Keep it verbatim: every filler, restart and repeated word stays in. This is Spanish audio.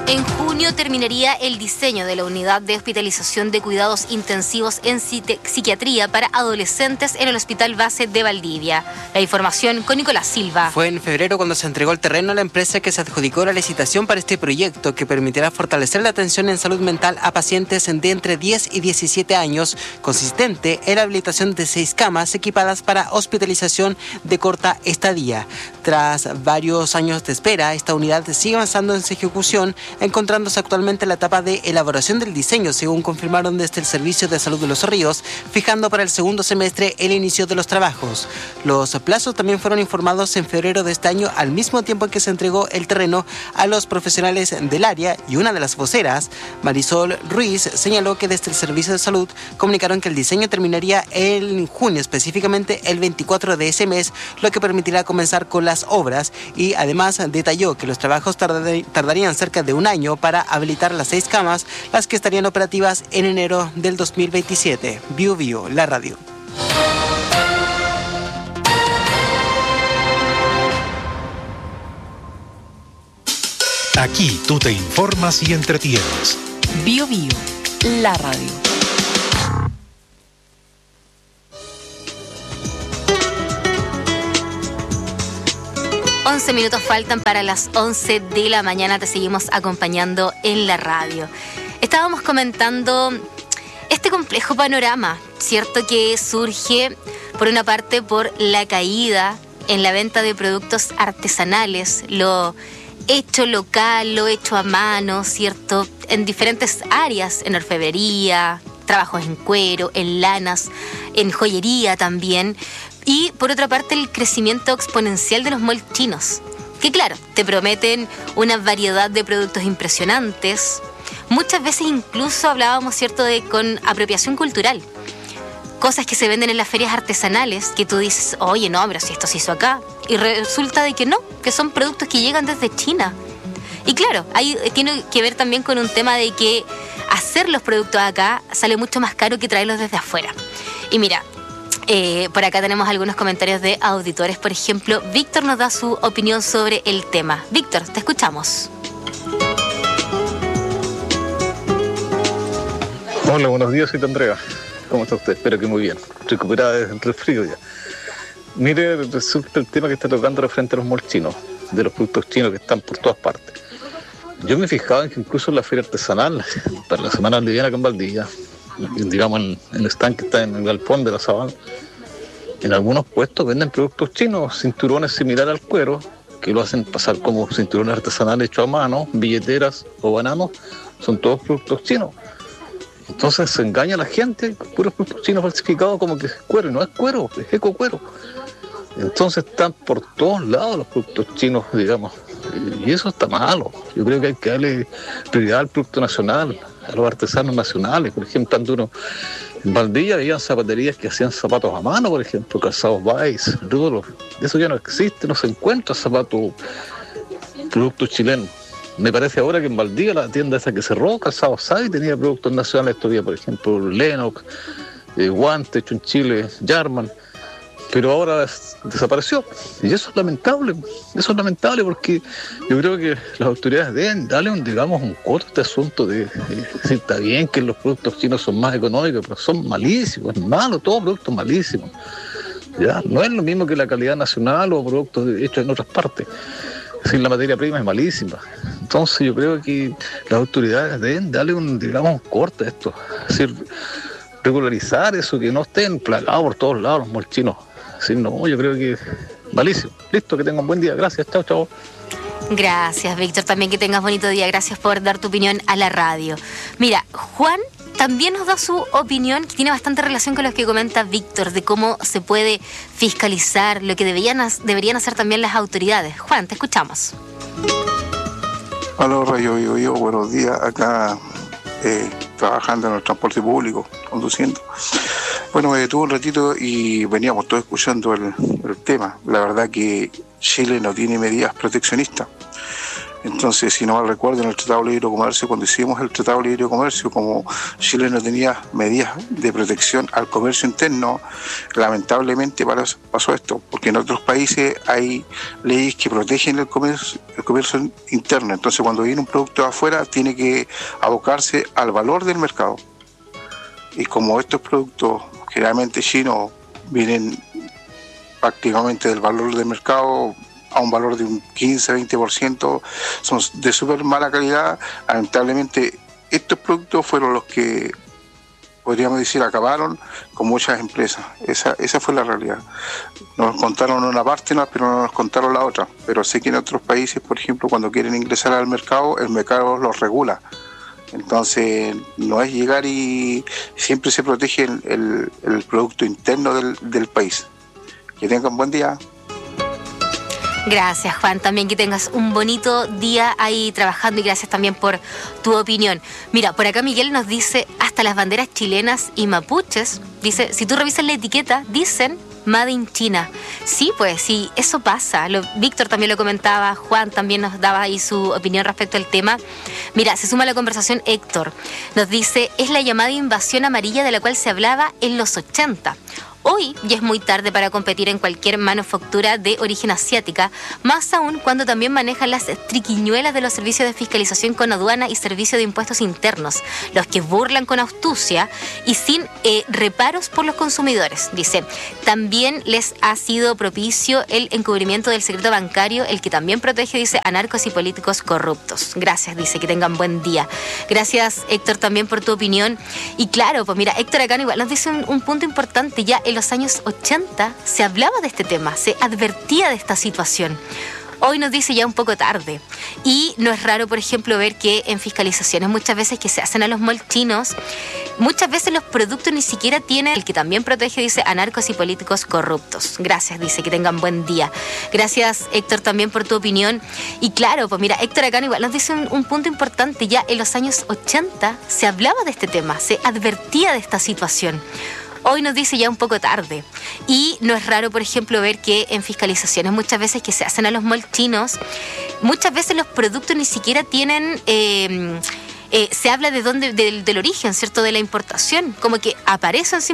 En junio terminaría el diseño de la unidad de hospitalización de cuidados intensivos en psiquiatría para adolescentes en el Hospital Base de Valdivia. La información con Nicolás Silva. Fue en febrero cuando se entregó el terreno a la empresa que se adjudicó la licitación para este proyecto, que permitirá fortalecer la atención en salud mental a pacientes de entre diez y diecisiete años, consistente en la habilitación de seis camas equipadas para hospitalización de corta estadía. Tras varios años de espera, esta unidad sigue avanzando en su ejecución, encontrándose actualmente en la etapa de elaboración del diseño, según confirmaron desde el Servicio de Salud de Los Ríos, fijando para el segundo semestre el inicio de los trabajos. Los plazos también fueron informados en febrero de este año, al mismo tiempo en que se entregó el terreno a los profesionales del área, y una de las voceras, Marisol Ruiz, señaló que desde el Servicio de Salud comunicaron que el diseño terminaría en junio, específicamente el veinticuatro de ese mes, lo que permitirá comenzar con las obras, y además detalló que los trabajos tardarían cerca de un año para habilitar las seis camas, las que estarían operativas en enero del dos mil veintisiete. Bio Bio, la radio. Aquí tú te informas y entretienes. Bio Bio, la radio. once minutos faltan para las once de la mañana. Te seguimos acompañando en la radio. Estábamos comentando este complejo panorama, ¿cierto? Que surge, por una parte, por la caída en la venta de productos artesanales, lo hecho local, lo hecho a mano, ¿cierto? En diferentes áreas, en orfebrería, trabajos en cuero, en lanas, en joyería también. Y por otra parte, el crecimiento exponencial de los malls chinos, que claro, te prometen una variedad de productos impresionantes. Muchas veces incluso hablábamos, ¿cierto?, de con apropiación cultural. Cosas que se venden en las ferias artesanales, que tú dices, oye, no, pero si esto se hizo acá. Y resulta de que no, que son productos que llegan desde China. Y claro, ahí tiene que ver también con un tema de que hacer los productos acá sale mucho más caro que traerlos desde afuera. Y mira, Eh, por acá tenemos algunos comentarios de auditores. Por ejemplo, Víctor nos da su opinión sobre el tema. Víctor, te escuchamos. Hola, buenos días, soy Andrea. ¿Cómo está usted? Espero que muy bien. Recuperada del resfrío ya. Mire, resulta el tema que está tocando referente a los malls chinos, de los productos chinos que están por todas partes. Yo me fijaba en que incluso en la feria artesanal, para la semana liviana acá en Valdivia, digamos en, en el stand que está en el galpón de la sabana, en algunos puestos venden productos chinos, cinturones similares al cuero, que lo hacen pasar como cinturones artesanales hechos a mano, billeteras o bananos, son todos productos chinos. Entonces se engaña a la gente con puros productos chinos falsificados como que es cuero, y no es cuero, es eco cuero. Entonces están por todos lados los productos chinos, digamos, y eso está malo. Yo creo que hay que darle prioridad al producto nacional, a los artesanos nacionales. Por ejemplo, tanto uno en Valdivia había zapaterías que hacían zapatos a mano, por ejemplo, calzados Vice, Rudolph. Eso ya no existe, no se encuentra zapatos, productos chilenos. Me parece ahora que en Valdivia la tienda esa que cerró, Calzados Sai, tenía productos nacionales todavía, por ejemplo, Lennox, eh, guantes hecho en Chile, Jarman. Pero ahora des- desapareció. Y eso es lamentable. Eso es lamentable porque yo creo que las autoridades deben darle un, digamos, un coto a este asunto de, de decir, está bien que los productos chinos son más económicos, pero son malísimos, es malo, todo producto es malísimo. Ya, no es lo mismo que la calidad nacional o productos hechos en otras partes. Es decir, la materia prima es malísima. Entonces yo creo que las autoridades deben darle un, digamos, un corte a esto. Es decir, regularizar eso, que no estén plagados por todos lados los malls chinos. Sí, no, yo creo que malísimo. Listo, que tengan un buen día. Gracias, chao, chao. Gracias, Víctor. También que tengas bonito día. Gracias por dar tu opinión a la radio. Mira, Juan también nos da su opinión, que tiene bastante relación con lo que comenta Víctor, de cómo se puede fiscalizar, lo que deberían, deberían hacer también las autoridades. Juan, te escuchamos. Hola, Radio Bio Bio, buenos días. Acá eh, trabajando en el transporte público, conduciendo. Bueno, me detuve un ratito y veníamos todos escuchando el, el tema. La verdad que Chile no tiene medidas proteccionistas. Entonces, si no mal recuerdo, en el Tratado de Libre Comercio, cuando hicimos el Tratado de Libre Comercio, como Chile no tenía medidas de protección al comercio interno, lamentablemente pasó esto, porque en otros países hay leyes que protegen el comercio, el comercio interno. Entonces, cuando viene un producto de afuera, tiene que abocarse al valor del mercado. Y como estos productos generalmente chinos vienen prácticamente del valor del mercado a un valor de un quince a veinte por ciento, son de súper mala calidad, lamentablemente estos productos fueron los que, podríamos decir, acabaron con muchas empresas. Esa, esa fue la realidad. Nos contaron una parte, no, pero no nos contaron la otra. Pero sé que en otros países, por ejemplo, cuando quieren ingresar al mercado, el mercado los regula. Entonces, no es llegar y siempre se protege el, el, el producto interno del, del país. Que tengan buen día. Gracias, Juan. También que tengas un bonito día ahí trabajando y gracias también por tu opinión. Mira, por acá Miguel nos dice, hasta las banderas chilenas y mapuches, dice, si tú revisas la etiqueta, dicen Made in China. Sí, pues sí, eso pasa. Lo, Víctor también lo comentaba, Juan también nos daba ahí su opinión respecto al tema. Mira, se suma a la conversación Héctor. Nos dice, es la llamada invasión amarilla de la cual se hablaba en los ochenta. Hoy ya es muy tarde para competir en cualquier manufactura de origen asiática, más aún cuando también manejan las triquiñuelas de los servicios de fiscalización con aduana y servicio de impuestos internos, los que burlan con astucia y sin eh, reparos por los consumidores. Dice, también les ha sido propicio el encubrimiento del secreto bancario, el que también protege, dice, a narcos y políticos corruptos. Gracias, dice, que tengan buen día. Gracias, Héctor, también por tu opinión. Y claro, pues mira, Héctor acá igual nos dice un, un punto importante. Ya el En los años ochenta se hablaba de este tema, se advertía de esta situación. Hoy nos dice ya un poco tarde. Y no es raro, por ejemplo, ver que en fiscalizaciones muchas veces que se hacen a los malls chinos, muchas veces los productos ni siquiera tienen, el que también protege, dice, a narcos y políticos corruptos. Gracias, dice, que tengan buen día. Gracias, Héctor, también por tu opinión. Y claro, pues mira, Héctor acá igual nos dice un, un punto importante. Ya en los años ochenta se hablaba de este tema, se advertía de esta situación. Hoy nos dice ya un poco tarde. Y no es raro, por ejemplo, ver que en fiscalizaciones muchas veces que se hacen a los malls chinos, muchas veces los productos ni siquiera tienen... Eh, eh, se habla de dónde, del, del origen, ¿cierto? De la importación. Como que aparecen